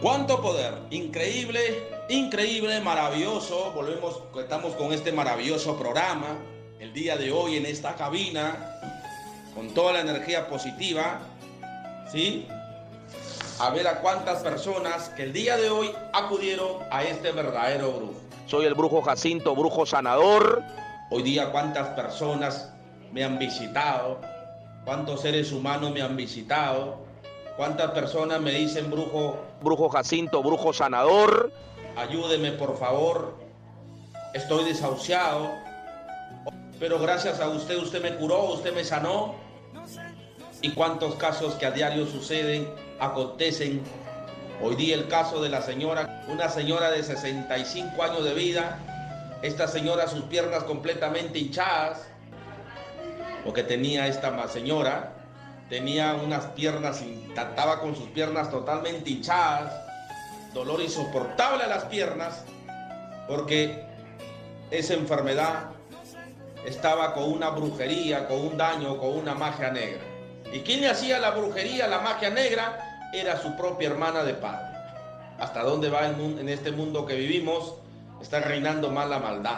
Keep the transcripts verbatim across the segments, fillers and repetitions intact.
¿Cuánto poder? Increíble, increíble, maravilloso. Volvemos, estamos con este maravilloso programa el día de hoy en esta cabina con toda la energía positiva, ¿sí? A ver a cuántas personas que el día de hoy acudieron a este verdadero brujo. Soy el brujo Jacinto, brujo sanador. Hoy día cuántas personas me han visitado, cuántos seres humanos me han visitado, cuántas personas me dicen brujo, brujo Jacinto, brujo sanador. Ayúdeme por favor, estoy desahuciado, pero gracias a usted, usted me curó, usted me sanó. Y cuántos casos que a diario suceden, acontecen. Hoy día el caso de la señora, una señora de sesenta y cinco años de vida. Esta señora, sus piernas completamente hinchadas, porque tenía esta señora, tenía unas piernas, estaba con sus piernas totalmente hinchadas, dolor insoportable a las piernas, porque esa enfermedad estaba con una brujería, con un daño, con una magia negra. ¿Y quién le hacía la brujería, la magia negra? Era su propia hermana de padre. ¿Hasta dónde va el mundo, en este mundo que vivimos? Está reinando más la maldad.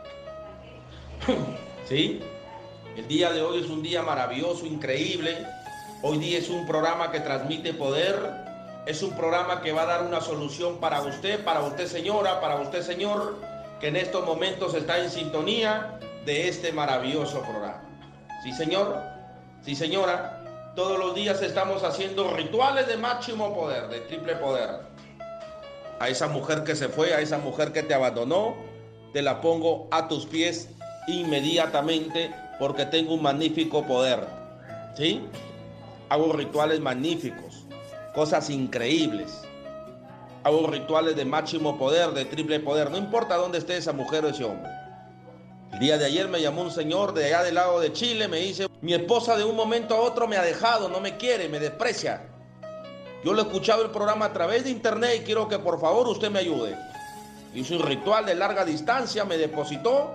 ¿Sí? El día de hoy es un día maravilloso, increíble. Hoy día es un programa que transmite poder. Es un programa que va a dar una solución para usted, para usted señora, para usted señor, que en estos momentos está en sintonía de este maravilloso programa. ¿Sí, señor? Sí, señora. Todos los días estamos haciendo rituales de máximo poder, de triple poder. A esa mujer que se fue, a esa mujer que te abandonó, te la pongo a tus pies inmediatamente porque tengo un magnífico poder. ¿Sí? Hago rituales magníficos, cosas increíbles. Hago rituales de máximo poder, de triple poder. No importa dónde esté esa mujer o ese hombre. El día de ayer me llamó un señor de allá del lado de Chile, me dice, mi esposa de un momento a otro me ha dejado, no me quiere, me desprecia. Yo le he escuchado el programa a través de internet y quiero que por favor usted me ayude. Hizo un ritual de larga distancia, me depositó.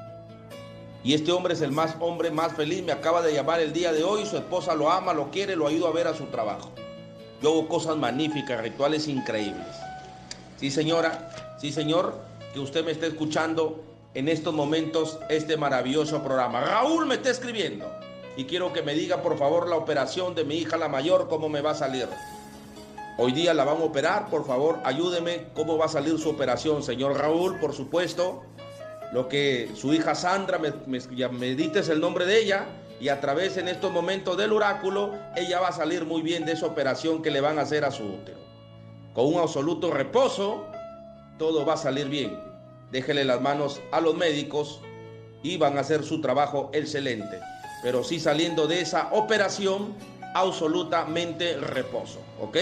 Y este hombre es el más hombre más feliz, me acaba de llamar el día de hoy, su esposa lo ama, lo quiere, lo ayudo a ver a su trabajo. Yo hago cosas magníficas, rituales increíbles. Sí, señora, sí, señor, que usted me esté escuchando en estos momentos este maravilloso programa. Raúl me está escribiendo y quiero que me diga por favor la operación de mi hija la mayor, cómo me va a salir. Hoy día la van a operar, por favor, ayúdeme, cómo va a salir su operación, señor Raúl, por supuesto. Lo que su hija Sandra, me, me, me dices el nombre de ella y a través en estos momentos del oráculo, ella va a salir muy bien de esa operación que le van a hacer a su útero. Con un absoluto reposo, todo va a salir bien. Déjele las manos a los médicos y van a hacer su trabajo excelente. Pero sí saliendo de esa operación, absolutamente reposo, ¿ok?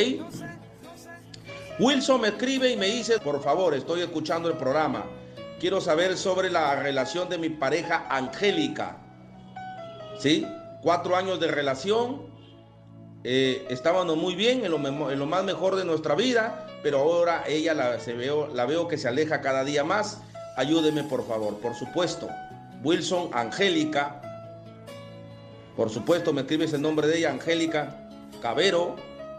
Wilson me escribe y me dice, por favor, estoy escuchando el programa. Quiero saber sobre la relación de mi pareja Angélica. ¿Sí? Cuatro años de relación. Eh, estábamos muy bien, en lo, en lo más mejor de nuestra vida, pero ahora ella la, se veo, la veo que se aleja cada día más. Ayúdeme, por favor. Por supuesto. Wilson, Angélica. Por supuesto, me escribes el nombre de ella, Angélica Cabero.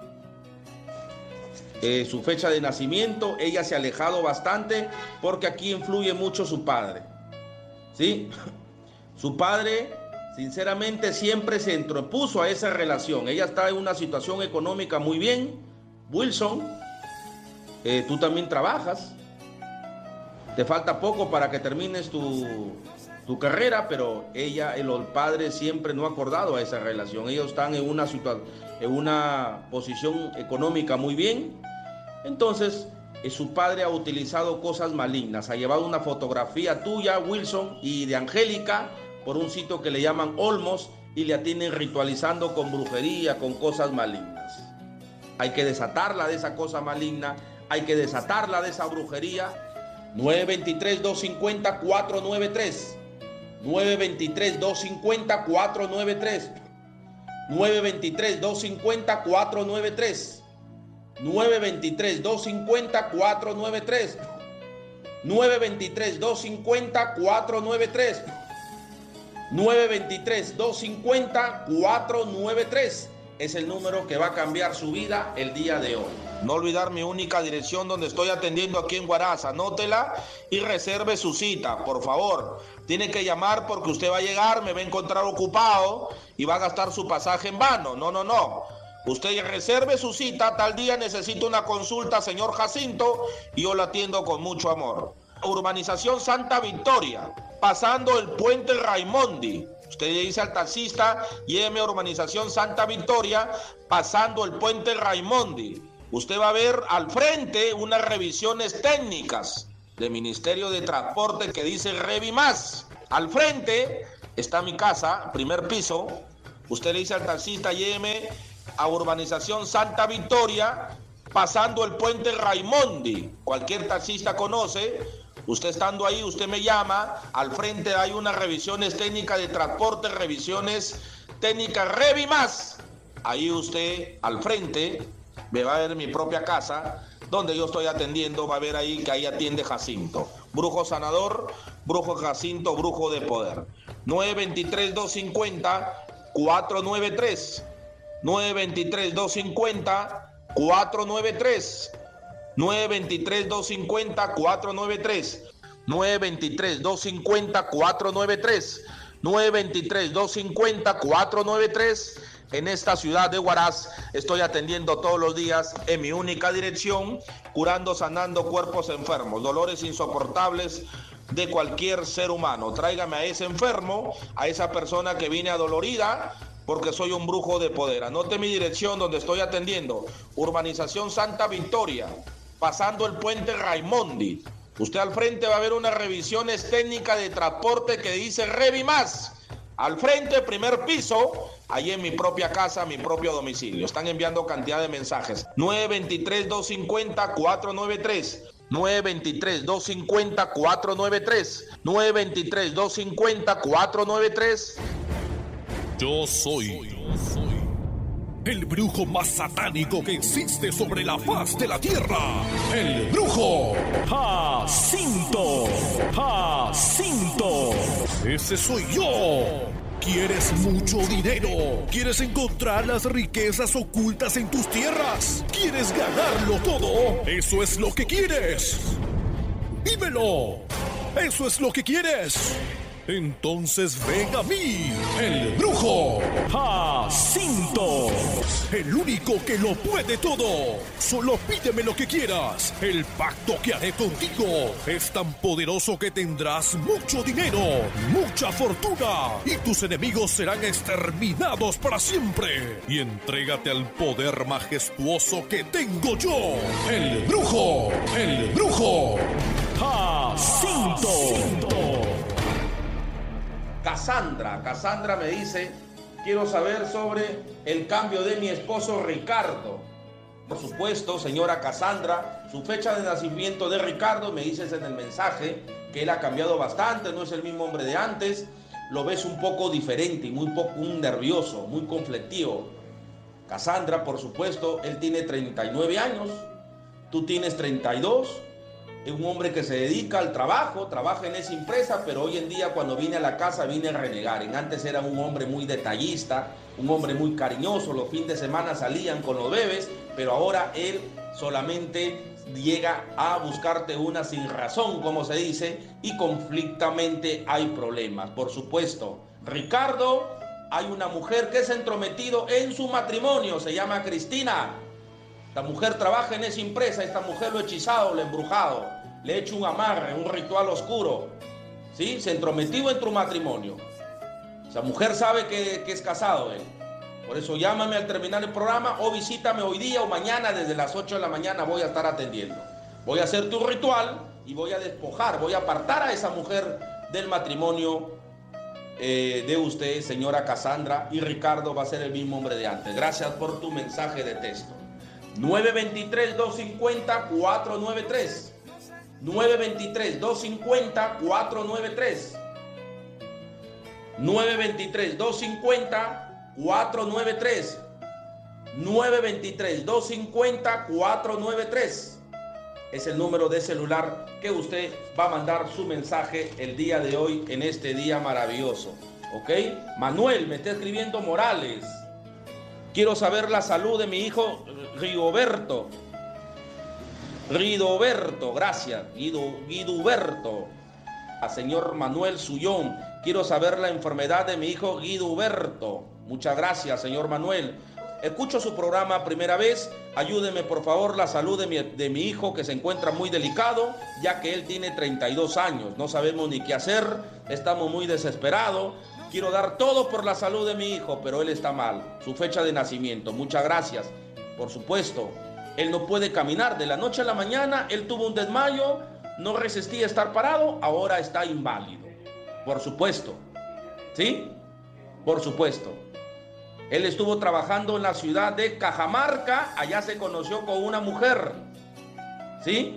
Eh, su fecha de nacimiento, ella se ha alejado bastante porque aquí influye mucho su padre. ¿Sí? Su padre, sinceramente, siempre se interpuso a esa relación. Ella está en una situación económica muy bien. Wilson, eh, tú también trabajas. Te falta poco para que termines tu, tu carrera, pero ella, el, el padre siempre no ha acordado a esa relación. Ellos están en una, en una posición económica muy bien. Entonces, eh, su padre ha utilizado cosas malignas. Ha llevado una fotografía tuya, Wilson, y de Angélica por un sitio que le llaman Olmos y la tienen ritualizando con brujería, con cosas malignas. Hay que desatarla de esa cosa maligna, hay que desatarla de esa brujería. nueve dos tres, dos cinco cero, cuatro nueve tres. nueve dos tres, dos cinco cero, cuatro nueve tres. nueve dos tres, dos cinco cero, cuatro nueve tres. nueve dos tres, dos cinco cero, cuatro nueve tres. nueve dos tres, dos cinco cero, cuatro nueve tres. nueve dos tres, dos cinco cero, cuatro nueve tres. es el número que va a cambiar su vida el día de hoy. No olvidar mi única dirección donde estoy atendiendo aquí en Huaraz. Anótela y reserve su cita, por favor. Tiene que llamar porque usted va a llegar, me va a encontrar ocupado y va a gastar su pasaje en vano. No, no, no. Usted reserve su cita, tal día necesito una consulta, señor Jacinto, y yo la atiendo con mucho amor. Urbanización Santa Victoria, pasando el puente Raimondi. Usted le dice al taxista, lléveme a Urbanización Santa Victoria, pasando el puente Raimondi. Usted va a ver al frente unas revisiones técnicas del Ministerio de Transporte que dice Revimás. Al frente está mi casa, primer piso. Usted le dice al taxista, lléveme a Urbanización Santa Victoria, pasando el puente Raimondi. Cualquier taxista conoce. Usted estando ahí, usted me llama, al frente hay unas revisiones técnicas de transporte, revisiones técnicas Revimás. Ahí usted, al frente, me va a ver mi propia casa, donde yo estoy atendiendo, va a ver ahí que ahí atiende Jacinto. Brujo sanador, brujo Jacinto, brujo de poder. nueve dos tres, dos cinco cero, cuatro nueve tres. nueve dos tres, dos cinco cero, cuatro nueve tres. nueve dos tres, dos cinco cero, cuatro nueve tres. nueve dos tres, dos cinco cero, cuatro nueve tres. nueve dos tres, dos cinco cero, cuatro nueve tres. En esta ciudad de Huaraz estoy atendiendo todos los días en mi única dirección, curando, sanando cuerpos enfermos, dolores insoportables de cualquier ser humano. Tráigame a ese enfermo, a esa persona que viene adolorida, porque soy un brujo de poder. Anote mi dirección donde estoy atendiendo. Urbanización Santa Victoria, pasando el puente Raimondi. Usted al frente va a ver unas revisiones técnicas de transporte que dice Revimás. Al frente, primer piso, ahí en mi propia casa, mi propio domicilio. Están enviando cantidad de mensajes. nueve dos tres, dos cinco cero, cuatro nueve tres. nueve dos tres, dos cinco cero, cuatro nueve tres. nueve dos tres, dos cinco cero, cuatro nueve tres. Yo soy, yo soy el brujo más satánico que existe sobre la faz de la tierra. El brujo Jacinto. Jacinto. Ese soy yo. ¿Quieres mucho dinero? ¿Quieres encontrar las riquezas ocultas en tus tierras? ¿Quieres ganarlo todo? ¿Eso es lo que quieres? Dímelo. ¿Eso es lo que quieres? Entonces ven a mí, el brujo Jacinto, el único que lo puede todo. Solo pídeme lo que quieras. El pacto que haré contigo es tan poderoso que tendrás mucho dinero, mucha fortuna, y tus enemigos serán exterminados para siempre. Y entrégate al poder majestuoso que tengo yo, el brujo, el brujo Jacinto. Cassandra, Cassandra me dice, quiero saber sobre el cambio de mi esposo Ricardo. Por supuesto, señora Cassandra, su fecha de nacimiento de Ricardo, me dices en el mensaje que él ha cambiado bastante, no es el mismo hombre de antes, lo ves un poco diferente y muy poco un nervioso, muy conflictivo. Cassandra, por supuesto, él tiene treinta y nueve años, tú tienes treinta y dos. Es un hombre que se dedica al trabajo, trabaja en esa empresa, pero hoy en día cuando viene a la casa viene a renegar. En antes era un hombre muy detallista, un hombre muy cariñoso, los fines de semana salían con los bebés, pero ahora él solamente llega a buscarte una sin razón, como se dice, y conflictamente hay problemas. Por supuesto, Ricardo, hay una mujer que se ha entrometido en su matrimonio, se llama Cristina. La mujer trabaja en esa empresa, esta mujer lo ha hechizado, lo ha embrujado, le ha hecho un amarre, un ritual oscuro, ¿sí? Se ha entrometido en tu matrimonio. Esa mujer sabe que, que es casado él. Por eso llámame al terminar el programa o visítame hoy día o mañana desde las ocho de la mañana voy a estar atendiendo. Voy a hacer tu ritual y voy a despojar, voy a apartar a esa mujer del matrimonio eh, de usted, señora Cassandra, y Ricardo va a ser el mismo hombre de antes. Gracias por tu mensaje de texto. nueve dos tres, dos cinco cero, cuatro nueve tres. nueve dos tres, dos cinco cero, cuatro nueve tres. nueve dos tres, dos cinco cero, cuatro nueve tres. nueve dos tres, dos cinco cero, cuatro nueve tres. Es el número de celular que usted va a mandar su mensaje el día de hoy, en este día maravilloso. ¿Ok? Manuel, me está escribiendo Morales. Quiero saber la salud de mi hijo Rigoberto. Rigoberto, gracias. Guido, Guidoberto. A señor Manuel Sullón. Quiero saber la enfermedad de mi hijo Guidoberto. Muchas gracias, señor Manuel. Escucho su programa primera vez. Ayúdeme, por favor, la salud de mi, de mi hijo, que se encuentra muy delicado, ya que él tiene treinta y dos años. No sabemos ni qué hacer. Estamos muy desesperados. Quiero dar todo por la salud de mi hijo, pero él está mal. Su fecha de nacimiento. Muchas gracias. Por supuesto, él no puede caminar. De la noche a la mañana, él tuvo un desmayo, no resistía estar parado, ahora está inválido. Por supuesto. ¿Sí? Por supuesto. Él estuvo trabajando en la ciudad de Cajamarca. Allá se conoció con una mujer. ¿Sí?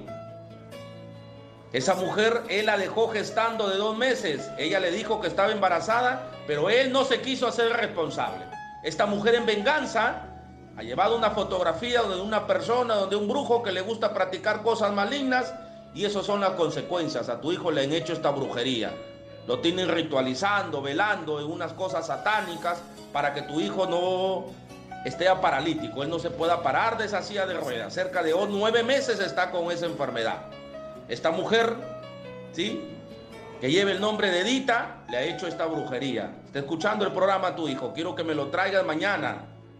Esa mujer, él la dejó gestando de dos meses. Ella le dijo que estaba embarazada, pero él no se quiso hacer responsable. Esta mujer, en venganza, ha llevado una fotografía de una persona, donde un brujo que le gusta practicar cosas malignas, y esas son las consecuencias. A tu hijo le han hecho esta brujería. Lo tienen ritualizando, velando en unas cosas satánicas para que tu hijo no esté paralítico. Él no se pueda parar de esa silla de ruedas. Cerca de nueve meses está con esa enfermedad. Esta mujer, ¿sí?, que lleva el nombre de Edita, le ha hecho esta brujería. Está escuchando el programa tu hijo. Quiero que me lo traigas mañana.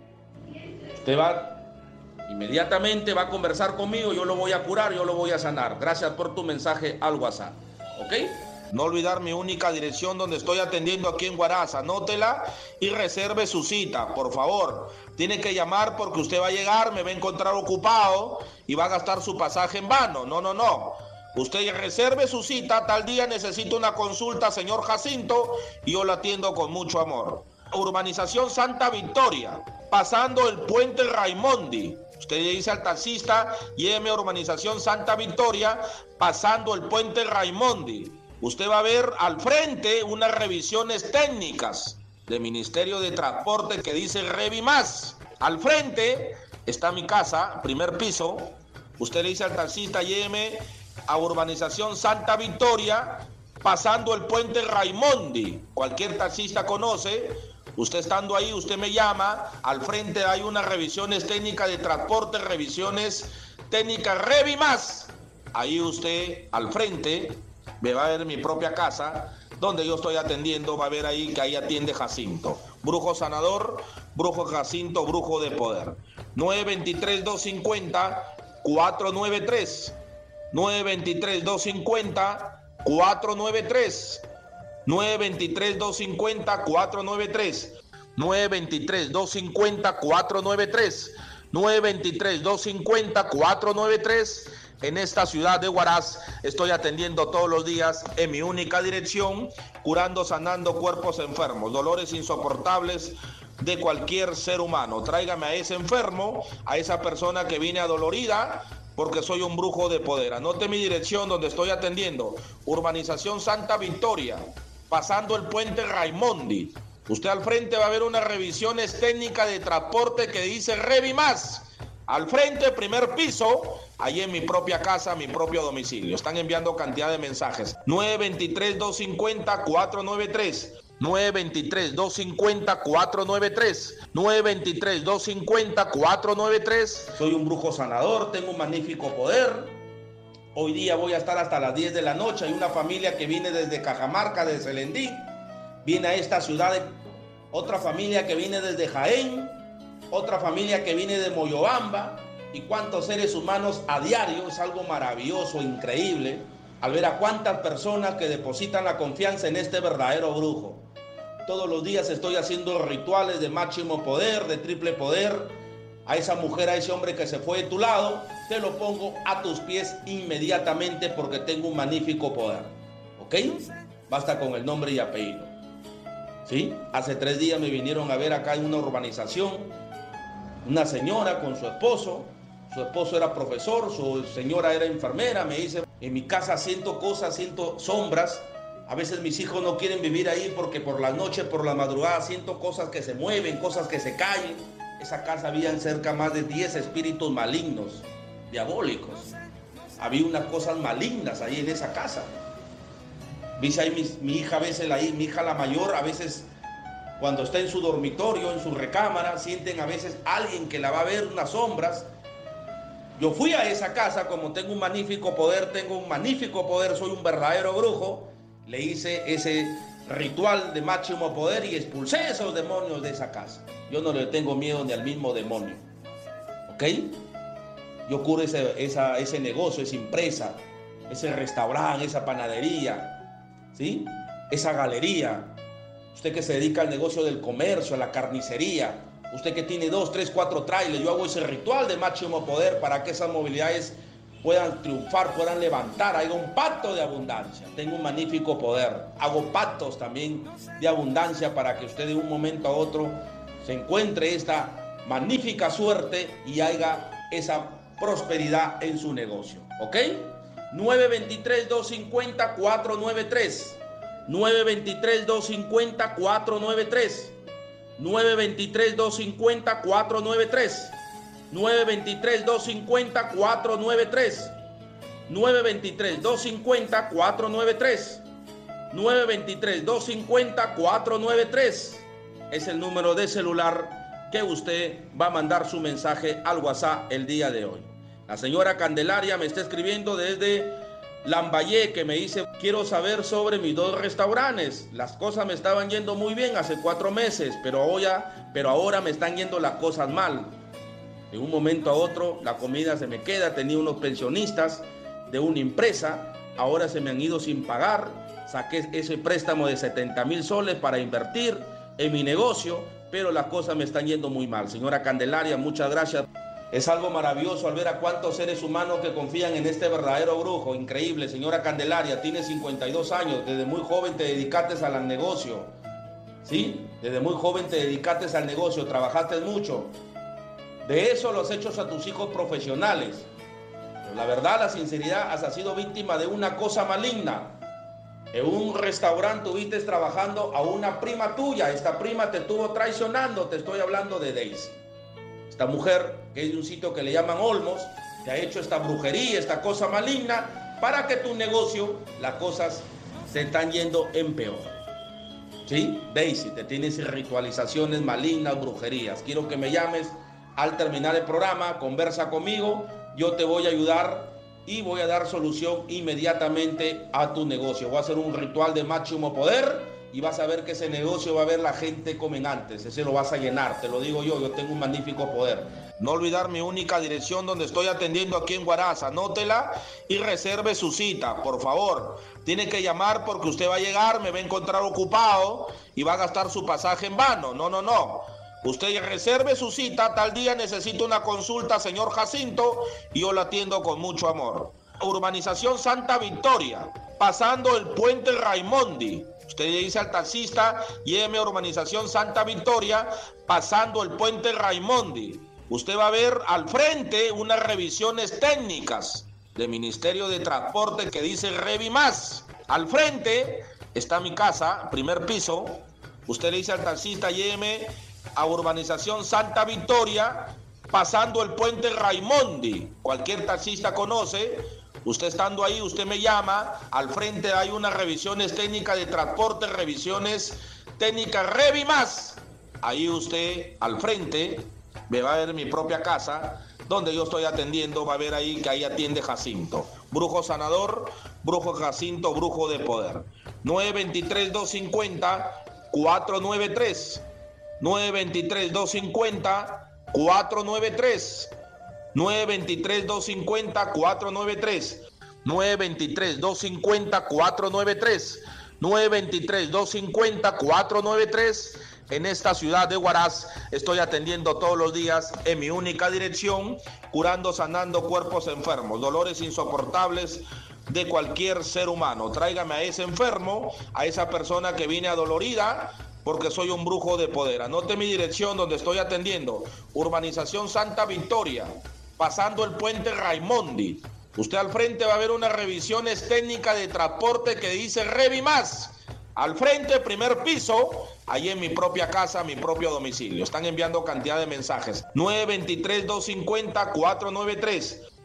Usted va, inmediatamente va a conversar conmigo. Yo lo voy a curar, yo lo voy a sanar. Gracias por tu mensaje al WhatsApp. ¿Ok? No olvidar mi única dirección donde estoy atendiendo aquí en Huaraz. Anótela y reserve su cita, por favor. Tiene que llamar porque usted va a llegar, me va a encontrar ocupado y va a gastar su pasaje en vano. No, no, no. Usted reserve su cita, tal día necesito una consulta, señor Jacinto, y yo la atiendo con mucho amor. Urbanización Santa Victoria, pasando el puente Raimondi. Usted le dice al taxista, lléveme a Urbanización Santa Victoria, pasando el puente Raimondi. Usted va a ver al frente unas revisiones técnicas del Ministerio de Transporte que dice Revimás. Al frente está mi casa, primer piso. Usted le dice al taxista, lléveme a Urbanización Santa Victoria, pasando el puente Raimondi. Cualquier taxista conoce. Usted estando ahí, usted me llama. Al frente hay unas revisiones técnicas de transporte, revisiones técnicas Revimás. Ahí usted, al frente, me va a ver mi propia casa, donde yo estoy atendiendo. Va a ver ahí que ahí atiende Jacinto. Brujo sanador, brujo Jacinto, brujo de poder. nueve dos tres, dos cinco cero, cuatro nueve tres. nueve dos tres, dos cinco cero, cuatro nueve tres. nueve dos tres, dos cinco cero, cuatro nueve tres. nueve dos tres, dos cinco cero, cuatro nueve tres. nueve dos tres, dos cinco cero, cuatro nueve tres. En esta ciudad de Huaraz estoy atendiendo todos los días en mi única dirección, curando, sanando cuerpos enfermos, dolores insoportables de cualquier ser humano. Tráigame a ese enfermo, a esa persona que viene adolorida, porque soy un brujo de poder. Anote mi dirección donde estoy atendiendo. Urbanización Santa Victoria, pasando el puente Raimondi. Usted al frente va a ver unas revisiones técnicas de transporte que dice Revimás. Al frente, primer piso, allí en mi propia casa, mi propio domicilio. Están enviando cantidad de mensajes. nueve dos tres, dos cinco cero, cuatro nueve tres. nueve dos tres, dos cinco cero, cuatro nueve tres. nueve dos tres, dos cinco cero, cuatro nueve tres. Soy un brujo sanador, tengo un magnífico poder. Hoy día voy a estar hasta las diez de la noche. Hay una familia que viene desde Cajamarca, de Selendí. Viene a esta ciudad. De... Otra familia que viene desde Jaén. Otra familia que viene de Moyobamba. Y cuántos seres humanos a diario. Es algo maravilloso, increíble, al ver a cuántas personas que depositan la confianza en este verdadero brujo. Todos los días estoy haciendo rituales de máximo poder, de triple poder. A esa mujer, a ese hombre que se fue de tu lado, te lo pongo a tus pies inmediatamente, porque tengo un magnífico poder. ¿Ok? Basta con el nombre y apellido. ¿Sí? Hace tres días me vinieron a ver acá en una urbanización una señora con su esposo. Su esposo era profesor, su señora era enfermera. Me dice, en mi casa siento cosas, siento sombras. A veces mis hijos no quieren vivir ahí porque por la noche, por la madrugada, siento cosas que se mueven, cosas que se caen. Esa casa habían cerca más de diez espíritus malignos, diabólicos. Había unas cosas malignas ahí en esa casa. Dice ahí mi, mi hija a veces, la, mi hija la mayor, a veces Cuando está en su dormitorio, en su recámara, sienten a veces alguien que la va a ver, unas sombras. Yo fui a esa casa, como tengo un magnífico poder, tengo un magnífico poder, soy un verdadero brujo. Le hice ese ritual de máximo poder y expulsé esos demonios de esa casa. Yo no le tengo miedo ni al mismo demonio. ¿Ok? Yo curo ese, esa, ese negocio, esa empresa, ese restaurante, esa panadería, ¿sí? Esa galería. Usted que se dedica al negocio del comercio, a la carnicería, usted que tiene dos, tres, cuatro trailers, yo hago ese ritual de máximo poder para que esas movilidades puedan triunfar, puedan levantar, haga un pacto de abundancia. Tengo un magnífico poder. Hago pactos también de abundancia para que usted de un momento a otro se encuentre esta magnífica suerte y haga esa prosperidad en su negocio. ¿Ok? nueve dos tres, dos cinco cero, cuatro nueve tres. nueve dos tres, dos cinco cero, cuatro nueve tres. nueve dos tres, dos cinco cero, cuatro nueve tres. nueve dos tres, dos cinco cero, cuatro nueve tres. nueve dos tres, dos cinco cero, cuatro nueve tres. nueve dos tres, dos cinco cero, cuatro nueve tres. Es el número de celular que usted va a mandar su mensaje al WhatsApp el día de hoy. La señora Candelaria me está escribiendo desde Lambaye, que me dice: quiero saber sobre mis dos restaurantes. Las cosas me estaban yendo muy bien hace cuatro meses, pero ahora, pero ahora me están yendo las cosas mal. De un momento a otro la comida se me queda. Tenía unos pensionistas de una empresa, ahora se me han ido sin pagar. Saqué ese préstamo de setenta mil soles para invertir en mi negocio, pero las cosas me están yendo muy mal. Señora Candelaria, muchas gracias. Es algo maravilloso al ver a cuántos seres humanos que confían en este verdadero brujo. Increíble. Señora Candelaria, tiene cincuenta y dos años. Desde muy joven te dedicaste al negocio. ¿Sí? Desde muy joven te dedicaste al negocio. Trabajaste mucho. De eso los hechos a tus hijos profesionales. Pero la verdad, la sinceridad, has sido víctima de una cosa maligna. En un restaurante estuviste trabajando a una prima tuya. Esta prima te estuvo traicionando. Te estoy hablando de Daisy. Esta mujer, que es de un sitio que le llaman Olmos, te ha hecho esta brujería, esta cosa maligna, para que tu negocio, las cosas se están yendo en peor. ¿Sí? Daisy, te tienes ritualizaciones malignas, brujerías. Quiero que me llames al terminar el programa, conversa conmigo, yo te voy a ayudar y voy a dar solución inmediatamente a tu negocio. Voy a hacer un ritual de máximo poder y vas a ver que ese negocio va a ver la gente como antes. Ese lo vas a llenar, te lo digo yo, yo tengo un magnífico poder. No olvidar mi única dirección donde estoy atendiendo aquí en Huaraz. Anótela y reserve su cita, por favor. Tiene que llamar porque usted va a llegar, me va a encontrar ocupado y va a gastar su pasaje en vano. No, no, no. Usted reserve su cita, tal día necesito una consulta, señor Jacinto, y yo la atiendo con mucho amor. Urbanización Santa Victoria, pasando el puente Raimondi. Usted le dice al taxista: lléveme a Urbanización Santa Victoria, pasando el puente Raimondi. Usted va a ver al frente unas revisiones técnicas del Ministerio de Transporte que dice Revimás. Al frente está mi casa, primer piso. Usted le dice al taxista: lléveme a Urbanización Santa Victoria, pasando el puente Raimondi. Cualquier taxista conoce. Usted estando ahí, usted me llama. Al frente hay unas revisiones técnicas de transporte, revisiones técnicas Revimás. Ahí usted, al frente, me va a ver mi propia casa, donde yo estoy atendiendo. Va a ver ahí que ahí atiende Jacinto. Brujo sanador, brujo Jacinto, brujo de poder. nueve dos tres, dos cinco cero, cuatro nueve tres. nueve dos tres, dos cinco cero, cuatro nueve tres. nueve dos tres, dos cinco cero, cuatro nueve tres. nueve dos tres, dos cinco cero, cuatro nueve tres. nueve dos tres, dos cinco cero, cuatro nueve tres. En esta ciudad de Huaraz estoy atendiendo todos los días en mi única dirección, curando, sanando cuerpos enfermos, dolores insoportables de cualquier ser humano. Tráigame a ese enfermo, a esa persona que viene adolorida, porque soy un brujo de poder. Anote mi dirección donde estoy atendiendo: Urbanización Santa Victoria, pasando el puente Raimondi. Usted al frente va a ver unas revisiones técnicas de transporte que dice Revimás. Al frente, primer piso, ahí en mi propia casa, mi propio domicilio. Están enviando cantidad de mensajes. nueve dos tres, dos cinco cero, cuatro nueve tres.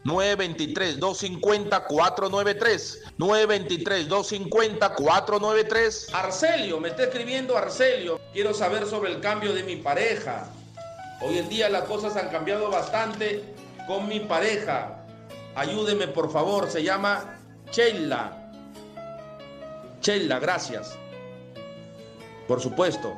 nueve dos tres, dos cinco cero, cuatro nueve tres. nueve dos tres, dos cinco cero, cuatro nueve tres. Arcelio, me está escribiendo Arcelio. Quiero saber sobre el cambio de mi pareja. Hoy en día las cosas han cambiado bastante con mi pareja. Ayúdeme, por favor. Se llama Sheila. Sheila, gracias. Por supuesto.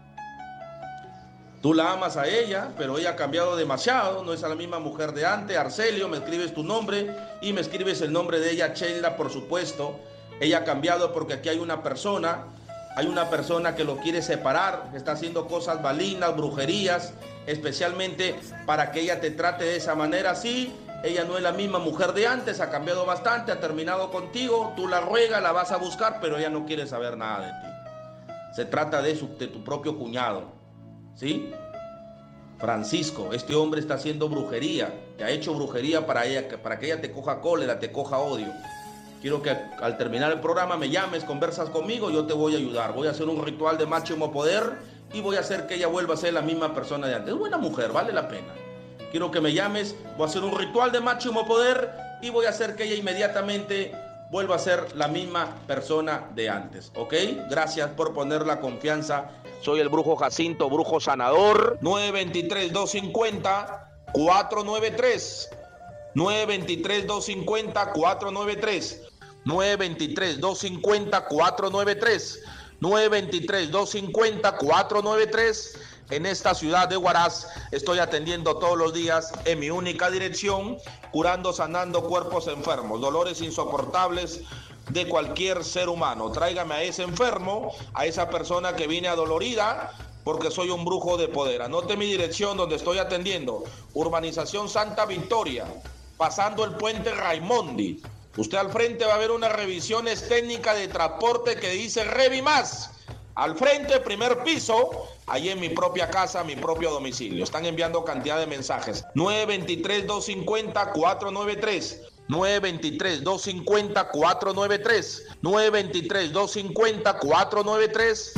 Tú la amas a ella, pero ella ha cambiado demasiado. No es a la misma mujer de antes. Arcelio, me escribes tu nombre y me escribes el nombre de ella, Sheila, por supuesto. Ella ha cambiado porque aquí hay una persona. Hay una persona que lo quiere separar, que está haciendo cosas malignas, brujerías, especialmente para que ella te trate de esa manera. Sí, ella no es la misma mujer de antes, ha cambiado bastante, ha terminado contigo, tú la ruegas, la vas a buscar, pero ella no quiere saber nada de ti. Se trata de, su, de tu propio cuñado, ¿sí? Francisco, este hombre está haciendo brujería, te ha hecho brujería para, ella, para que ella te coja cólera, te coja odio. Quiero que al terminar el programa me llames, conversas conmigo, yo te voy a ayudar. Voy a hacer un ritual de máximo poder y voy a hacer que ella vuelva a ser la misma persona de antes. Es buena mujer, vale la pena. Quiero que me llames, voy a hacer un ritual de máximo poder y voy a hacer que ella inmediatamente vuelva a ser la misma persona de antes, ¿ok? Gracias por poner la confianza. Soy el brujo Jacinto, brujo sanador. nueve dos tres, dos cinco cero, cuatro nueve tres. nueve dos tres, dos cinco cero, cuatro nueve tres. nueve dos tres, dos cinco cero, cuatro nueve tres. nueve dos tres, dos cinco cero, cuatro nueve tres. En esta ciudad de Huaraz estoy atendiendo todos los días en mi única dirección, curando, sanando cuerpos enfermos, dolores insoportables de cualquier ser humano. Tráigame a ese enfermo, a esa persona que viene adolorida, porque soy un brujo de poder. Anote mi dirección donde estoy atendiendo. Urbanización Santa Victoria, pasando el puente Raimondi. Usted al frente va a ver unas revisiones técnicas de transporte que dice Revi Más. Al frente, primer piso, allí en mi propia casa, mi propio domicilio. Están enviando cantidad de mensajes. nueve dos tres, dos cinco cero, cuatro nueve tres. nueve dos tres, dos cinco cero, cuatro nueve tres. nueve dos tres, dos cinco cero, cuatro nueve tres.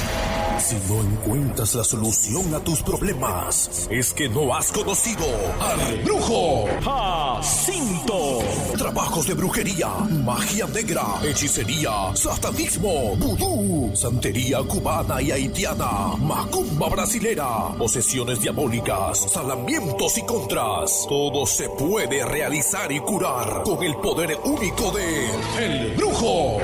Si no encuentras la solución a tus problemas, es que no has conocido al brujo Jacinto. Trabajos de brujería, magia negra, hechicería, satanismo, vudú, santería cubana y haitiana, macumba brasilera, posesiones diabólicas, salamientos y contras. Todo se puede realizar y curar con el poder único de el brujo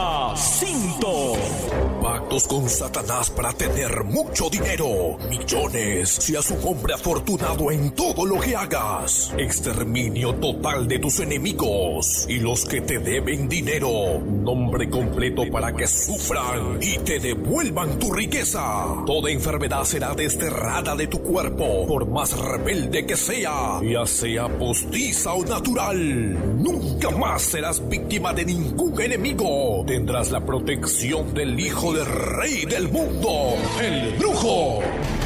Jacinto. Pactos con Satanás para tener mucho dinero, millones, seas un hombre afortunado en todo lo que hagas. Exterminio total de tus enemigos y los que te deben dinero. Nombre completo para que sufran y te devuelvan tu riqueza. Toda enfermedad será desterrada de tu cuerpo, por más rebelde que sea, ya sea postiza o natural. Nunca más serás víctima de ningún enemigo. Tendrás la protección del Hijo del Rey del Mundo, el brujo